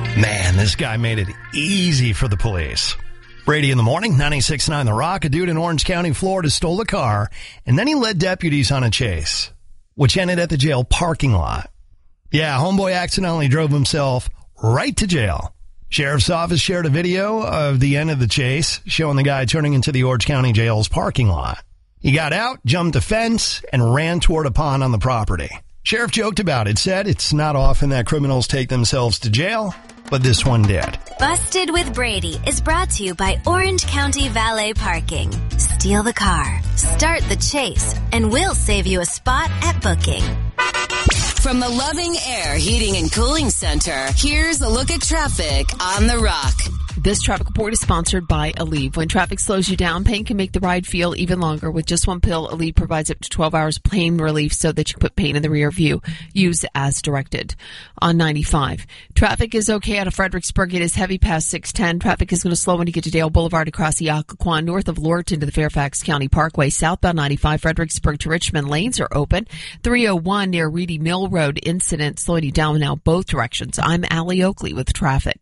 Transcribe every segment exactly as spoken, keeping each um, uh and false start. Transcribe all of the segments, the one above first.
Man, this guy made it easy for the police. Brady in the morning, ninety-six point nine The Rock. A dude in Orange County, Florida stole a car, and then he led deputies on a chase, which ended at the jail parking lot. Yeah, homeboy accidentally drove himself right to jail. Sheriff's office shared a video of the end of the chase, showing the guy turning into the Orange County jail's parking lot. He got out, jumped a fence, and ran toward a pond on the property. Sheriff joked about it, said it's not often that criminals take themselves to jail, but this one did. Busted with Brady is brought to you by Orange County Valet Parking. Steal the car, start the chase, and we'll save you a spot at booking. From the Loving Air Heating and Cooling Center, here's a look at traffic on The Rock. This traffic report is sponsored by Aleve. When traffic slows you down, pain can make the ride feel even longer. With just one pill, Aleve provides up to twelve hours of pain relief so that you can put pain in the rear view. Use as directed. On ninety-five, traffic is okay out of Fredericksburg. It is heavy past six ten. Traffic is going to slow when you get to Dale Boulevard across the Occoquan, north of Lorton to the Fairfax County Parkway. Southbound ninety-five, Fredericksburg to Richmond lanes are open. three oh one near Reedy Mill Road incident slowing you down now both directions. I'm Allie Oakley with traffic.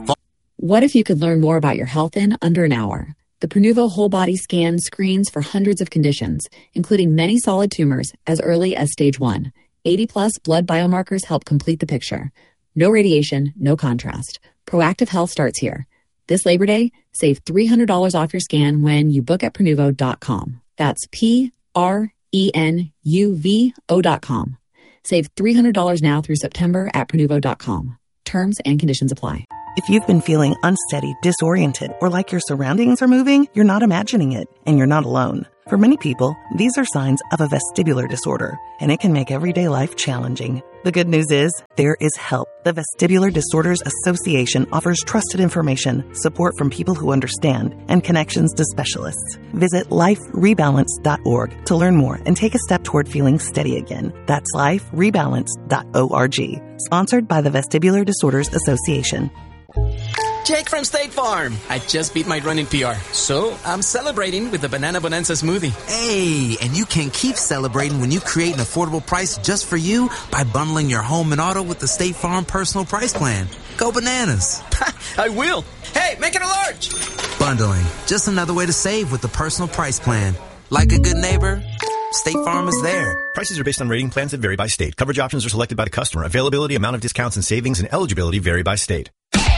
What if you could learn more about your health in under an hour? The Prenuvo Whole Body Scan screens for hundreds of conditions, including many solid tumors as early as stage one. eighty plus blood biomarkers help complete the picture. No radiation, no contrast. Proactive health starts here. This Labor Day, save three hundred dollars off your scan when you book at Prenuvo dot com. That's P R E N U V O dot com. Save three hundred dollars now through September at Prenuvo dot com. Terms and conditions apply. If you've been feeling unsteady, disoriented, or like your surroundings are moving, you're not imagining it, and you're not alone. For many people, these are signs of a vestibular disorder, and it can make everyday life challenging. The good news is, there is help. The Vestibular Disorders Association offers trusted information, support from people who understand, and connections to specialists. Visit life rebalance dot org to learn more and take a step toward feeling steady again. That's life rebalance dot org. Sponsored by the Vestibular Disorders Association. Jake from State Farm. I just beat my running P R, so I'm celebrating with the Banana Bonanza smoothie. Hey, and you can keep celebrating when you create an affordable price just for you by bundling your home and auto with the State Farm Personal Price Plan. Go bananas. I will. Hey, make it a large. Bundling, just another way to save with the Personal Price Plan. Like a good neighbor, State Farm is there. Prices are based on rating plans that vary by state. Coverage options are selected by the customer. Availability, amount of discounts and savings, and eligibility vary by state.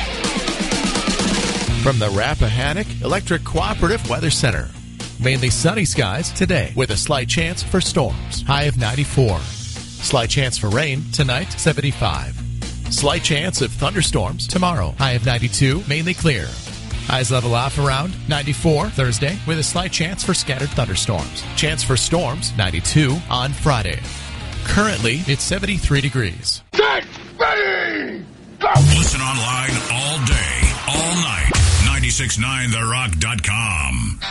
From the Rappahannock Electric Cooperative Weather Center. Mainly sunny skies today with a slight chance for storms. High of ninety-four. Slight chance for rain tonight, seventy-five. Slight chance of thunderstorms tomorrow. High of ninety-two, mainly clear. Highs level off around ninety-four Thursday with a slight chance for scattered thunderstorms. Chance for storms, ninety-two on Friday. Currently, it's seventy-three degrees. Get ready! Go! Listen online all day, all night. nine six nine the rock dot com.